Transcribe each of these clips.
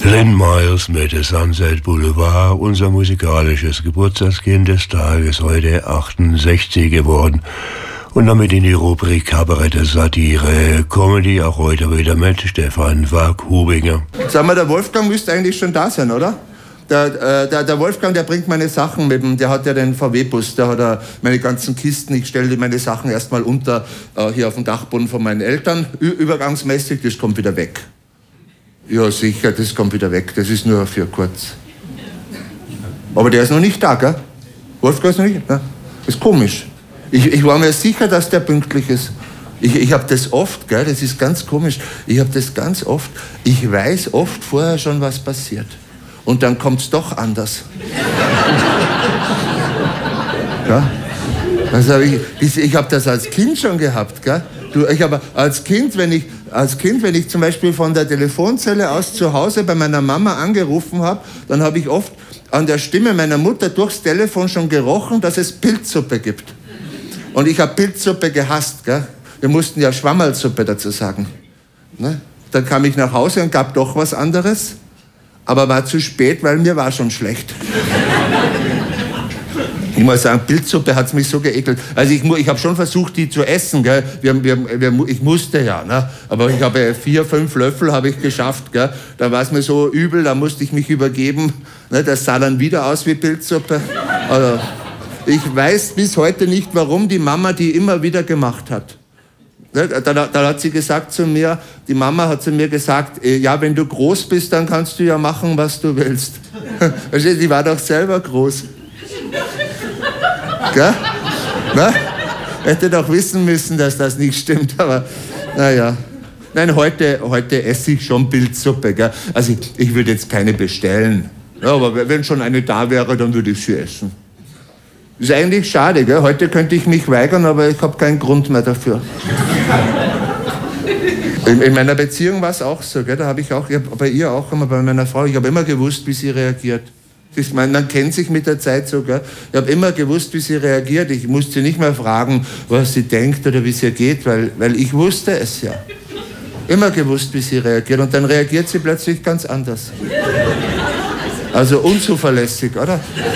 Lynn Miles mit The Sunset Boulevard, unser musikalisches Geburtstagskind des Tages, heute 68 geworden. Und damit in die Rubrik Kabarett, Satire, Comedy, auch heute wieder mit Stefan Wag-Hubinger. Sag mal, der Wolfgang müsste eigentlich schon da sein, oder? Der Wolfgang, der bringt meine Sachen mit dem, der hat ja den VW-Bus, der hat meine ganzen Kisten, ich stelle meine Sachen erstmal unter, hier auf dem Dachboden von meinen Eltern, übergangsmäßig, das kommt wieder weg. Ja, sicher, das kommt wieder weg. Das ist nur für kurz. Aber der ist noch nicht da, gell? Wolfgang ist noch nicht da. Das ist komisch. Ich war mir sicher, dass der pünktlich ist. Ich habe das oft, gell? Das ist ganz komisch. Ich habe das ganz oft. Ich weiß oft vorher schon, was passiert. Und dann kommt es doch anders. Ja? Also ich habe das als Kind schon gehabt, gell? Ich habe als Kind, wenn ich zum Beispiel von der Telefonzelle aus zu Hause bei meiner Mama angerufen habe, dann habe ich oft an der Stimme meiner Mutter durchs Telefon schon gerochen, dass es Pilzsuppe gibt. Und ich habe Pilzsuppe gehasst, gell? Wir mussten ja Schwammerlsuppe dazu sagen. Ne? Dann kam ich nach Hause und gab doch was anderes, aber war zu spät, weil mir war schon schlecht. Ich muss sagen, Pilzsuppe hat mich so geekelt. Also ich habe schon versucht, die zu essen. Gell? Ich musste ja, ne? Aber ich habe 4, 5 Löffel habe ich geschafft. Gell? Da war es mir so übel, da musste ich mich übergeben. Ne? Das sah dann wieder aus wie Pilzsuppe. Also, ich weiß bis heute nicht, warum die Mama die immer wieder gemacht hat. Ne? Da hat sie gesagt zu mir, die Mama hat zu mir gesagt, ja, wenn du groß bist, dann kannst du ja machen, was du willst. Die war doch selber groß. Gell? Na? Hätte doch wissen müssen, dass das nicht stimmt, aber naja. Nein, heute esse ich schon Pilzsuppe. Gell? Also ich würde jetzt keine bestellen. Ja, aber wenn schon eine da wäre, dann würde ich sie essen. Ist eigentlich schade, gell? Heute könnte ich mich weigern, aber ich habe keinen Grund mehr dafür. In meiner Beziehung war es auch so, gell? Da habe ich auch, bei ihr auch immer, bei meiner Frau, ich habe immer gewusst, wie sie reagiert. Man kennt sich mit der Zeit so, gell? Ich habe immer gewusst, wie sie reagiert. Ich musste nicht mehr fragen, was sie denkt oder wie es ihr geht, weil ich wusste es ja. Immer gewusst, wie sie reagiert. Und dann reagiert sie plötzlich ganz anders. Also unzuverlässig, oder?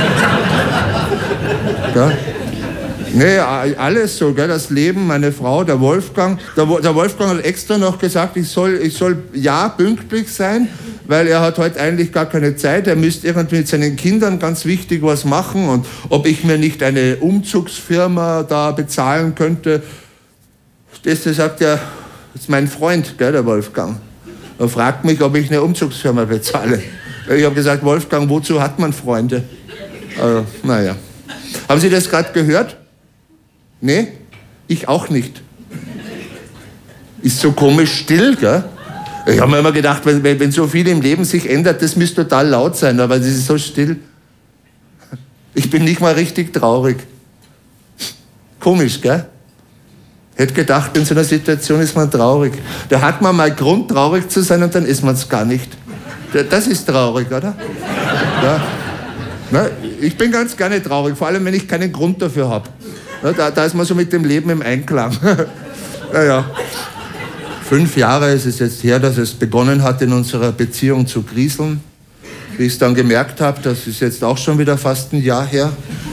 Ja? Nee, alles so, gell? Das Leben, meine Frau, der Wolfgang. Der Wolfgang hat extra noch gesagt, ich soll ja pünktlich sein, weil er hat heute eigentlich gar keine Zeit. Er müsste irgendwie mit seinen Kindern ganz wichtig was machen und ob ich mir nicht eine Umzugsfirma da bezahlen könnte. Das sagt er, das ist mein Freund, gell, der Wolfgang. Er fragt mich, ob ich eine Umzugsfirma bezahle. Ich habe gesagt, Wolfgang, wozu hat man Freunde? Naja. Haben Sie das gerade gehört? Nee, ich auch nicht. Ist so komisch still, gell? Ich habe mir immer gedacht, wenn so viel im Leben sich ändert, das müsste total laut sein, aber es ist so still. Ich bin nicht mal richtig traurig. Komisch, gell? Hätte gedacht, in so einer Situation ist man traurig. Da hat man mal Grund, traurig zu sein und dann ist man es gar nicht. Das ist traurig, oder? Ja. Na, ich bin ganz gerne traurig, vor allem wenn ich keinen Grund dafür habe. Da ist man so mit dem Leben im Einklang. Naja. 5 Jahre ist es jetzt her, dass es begonnen hat, in unserer Beziehung zu kriseln. Wie ich es dann gemerkt habe, das ist jetzt auch schon wieder fast ein Jahr her.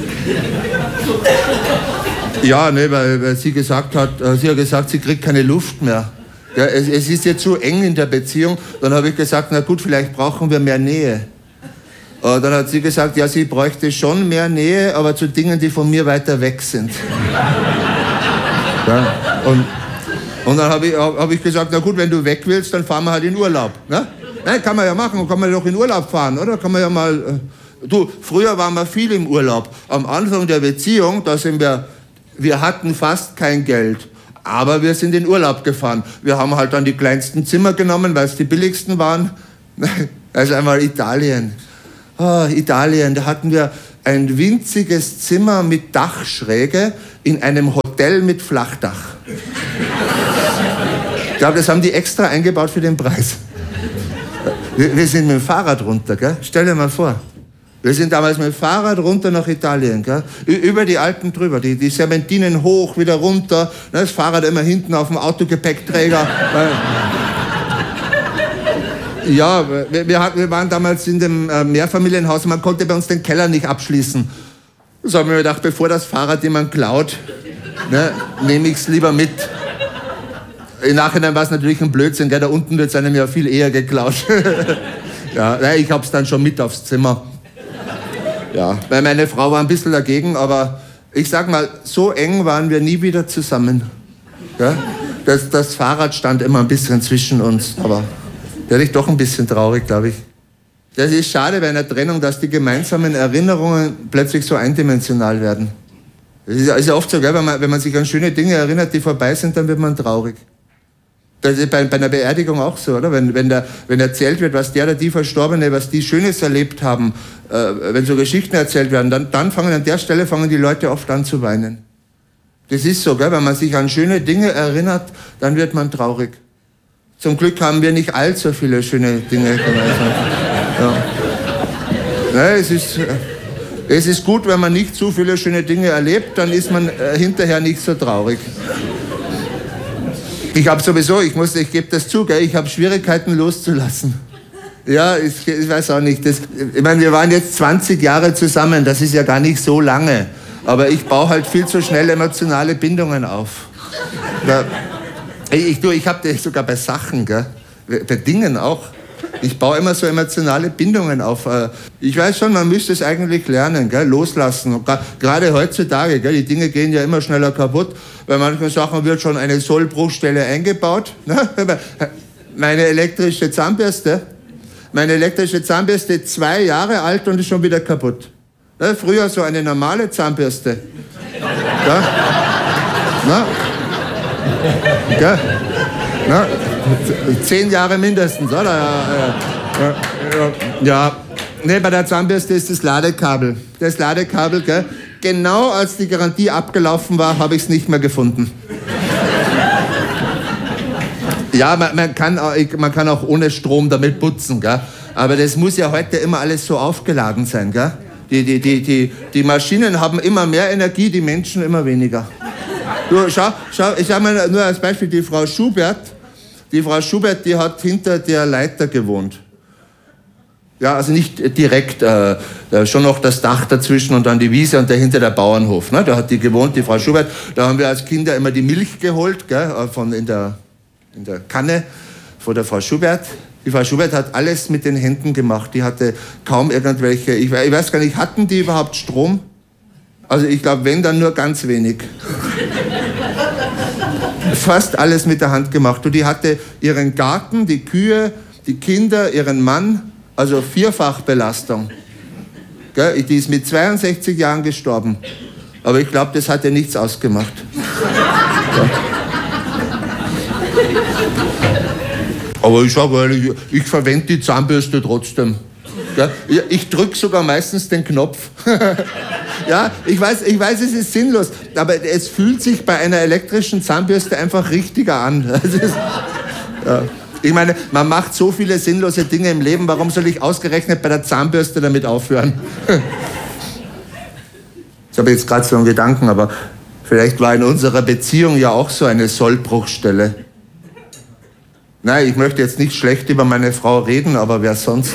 Ja, ne, weil sie gesagt hat, sie kriegt keine Luft mehr. Ja, es ist jetzt so eng in der Beziehung. Dann habe ich gesagt, na gut, vielleicht brauchen wir mehr Nähe. Dann hat sie gesagt, ja, sie bräuchte schon mehr Nähe, aber zu Dingen, die von mir weiter weg sind. Ja, und dann hab ich gesagt, na gut, wenn du weg willst, dann fahren wir halt in Urlaub. Ne? Nein, kann man ja machen, kann man doch in Urlaub fahren, oder? Kann man ja mal... früher waren wir viel im Urlaub. Am Anfang der Beziehung, wir hatten fast kein Geld. Aber wir sind in Urlaub gefahren. Wir haben halt dann die kleinsten Zimmer genommen, weil es die billigsten waren. Also einmal Italien. Italien, da hatten wir ein winziges Zimmer mit Dachschräge in einem Hotel mit Flachdach. Ich glaube, das haben die extra eingebaut für den Preis. Wir sind mit dem Fahrrad runter, gell? Stell dir mal vor. Wir sind damals mit dem Fahrrad runter nach Italien, gell? Über die Alpen drüber, die Serpentinen hoch, wieder runter. Das Fahrrad immer hinten auf dem Autogepäckträger. Ja, wir waren damals in dem Mehrfamilienhaus und man konnte bei uns den Keller nicht abschließen. So haben wir gedacht, bevor das Fahrrad jemand klaut, ne, nehme ich es lieber mit. Im Nachhinein war es natürlich ein Blödsinn, gell? Da unten wird es einem ja viel eher geklaut. Ja, ich hab's dann schon mit aufs Zimmer. Ja, weil meine Frau war ein bisschen dagegen, aber ich sag mal, so eng waren wir nie wieder zusammen. Ja? Das Fahrrad stand immer ein bisschen zwischen uns, aber da bin ich doch ein bisschen traurig, glaube ich. Das ist schade bei einer Trennung, dass die gemeinsamen Erinnerungen plötzlich so eindimensional werden. Das ist ja oft so, gell? Wenn man sich an schöne Dinge erinnert, die vorbei sind, dann wird man traurig. Das ist bei einer Beerdigung auch so, oder? Wenn erzählt wird, was der oder die Verstorbene, was die Schönes erlebt haben, wenn so Geschichten erzählt werden, dann an der Stelle fangen die Leute oft an zu weinen. Das ist so, gell? Wenn man sich an schöne Dinge erinnert, dann wird man traurig. Zum Glück haben wir nicht allzu viele schöne Dinge gemeinsam. Ja. Ja, es ist gut, wenn man nicht zu viele schöne Dinge erlebt, dann ist man hinterher nicht so traurig. Ich habe sowieso, ich gebe das zu, gell, ich habe Schwierigkeiten loszulassen. Ja, ich weiß auch nicht. Ich meine, wir waren jetzt 20 Jahre zusammen, das ist ja gar nicht so lange. Aber ich baue halt viel zu schnell emotionale Bindungen auf. Ich habe das sogar bei Sachen, gell, bei Dingen auch. Ich baue immer so emotionale Bindungen auf. Ich weiß schon, man müsste es eigentlich lernen, gell? Loslassen. Gerade heutzutage, gell? Die Dinge gehen ja immer schneller kaputt. Bei manchen Sachen wird schon eine Sollbruchstelle eingebaut. Meine elektrische Zahnbürste 2 Jahre alt und ist schon wieder kaputt. Früher so eine normale Zahnbürste. Ja? Na? Ja? Na? 10 Jahre mindestens, oder? Ja. Nee, bei der Zahnbürste ist das Ladekabel. Das Ladekabel, gell? Genau als die Garantie abgelaufen war, habe ich es nicht mehr gefunden. Ja, man kann auch ohne Strom damit putzen, gell? Aber das muss ja heute immer alles so aufgeladen sein, gell? Die Maschinen haben immer mehr Energie, die Menschen immer weniger. Du, schau, ich sag mal nur als Beispiel, die Frau Schubert, die hat hinter der Leiter gewohnt. Ja, also nicht direkt, schon noch das Dach dazwischen und dann die Wiese und dahinter der Bauernhof. Ne? Da hat die gewohnt, die Frau Schubert. Da haben wir als Kinder immer die Milch geholt, gell, in der Kanne von der Frau Schubert. Die Frau Schubert hat alles mit den Händen gemacht. Die hatte kaum irgendwelche, ich weiß gar nicht, hatten die überhaupt Strom? Also ich glaube, wenn, dann nur ganz wenig. Fast alles mit der Hand gemacht. Und die hatte ihren Garten, die Kühe, die Kinder, ihren Mann, also Vierfachbelastung. Gell? Die ist mit 62 Jahren gestorben. Aber ich glaube, das hat ihr nichts ausgemacht. Ja. Aber ich sage ehrlich, ich verwende die Zahnbürste trotzdem. Ja, ich drücke sogar meistens den Knopf. Ja, ich weiß, es ist sinnlos, aber es fühlt sich bei einer elektrischen Zahnbürste einfach richtiger an. Ja. Ich meine, man macht so viele sinnlose Dinge im Leben, warum soll ich ausgerechnet bei der Zahnbürste damit aufhören? Ich habe jetzt gerade so einen Gedanken, aber vielleicht war in unserer Beziehung ja auch so eine Sollbruchstelle. Nein, ich möchte jetzt nicht schlecht über meine Frau reden, aber wer sonst?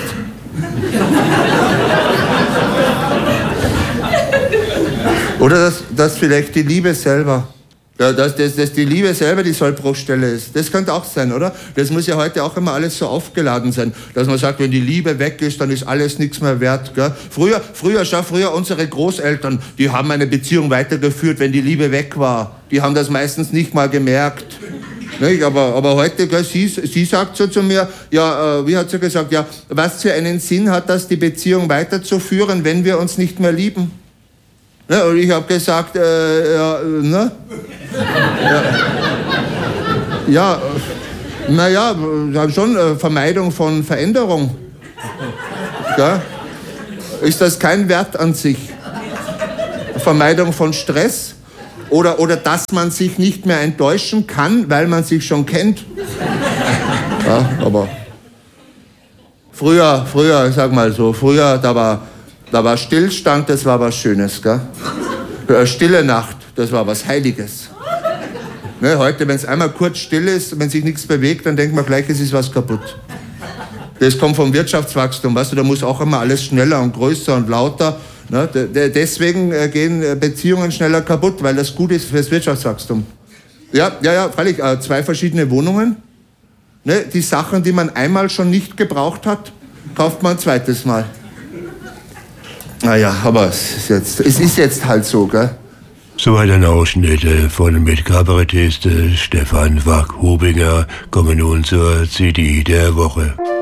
Oder dass vielleicht die Liebe selber, ja, dass die Liebe selber die Sollbruchstelle ist. Das könnte auch sein, oder? Das muss ja heute auch immer alles so aufgeladen sein, dass man sagt, wenn die Liebe weg ist, dann ist alles nichts mehr wert. Gell? Früher unsere Großeltern, die haben eine Beziehung weitergeführt, wenn die Liebe weg war. Die haben das meistens nicht mal gemerkt. Nicht? Aber heute, gell, sie sagt so zu mir, ja, wie hat sie gesagt, ja, was für einen Sinn hat das, die Beziehung weiterzuführen, wenn wir uns nicht mehr lieben? Ne? Und ich habe gesagt, ja, ne? Ja, naja, schon Vermeidung von Veränderung. Gell? Ist das kein Wert an sich? Vermeidung von Stress? Oder dass man sich nicht mehr enttäuschen kann, weil man sich schon kennt. Ja, aber früher, sag mal so, da war Stillstand, das war was Schönes, gell? Stille Nacht, das war was Heiliges. Ne, heute, wenn es einmal kurz still ist, wenn sich nichts bewegt, dann denkt man gleich, es ist was kaputt. Das kommt vom Wirtschaftswachstum, weißt du, da muss auch immer alles schneller und größer und lauter. Ne? Deswegen gehen Beziehungen schneller kaputt, weil das gut ist fürs Wirtschaftswachstum. Ja, freilich, 2 verschiedene Wohnungen. Ne? Die Sachen, die man einmal schon nicht gebraucht hat, kauft man ein zweites Mal. Naja, aber es ist jetzt halt so, gell? Soweit ein Ausschnitt von mit Kabarettist Stefan Wack-Hubinger. Kommen nun zur CD der Woche.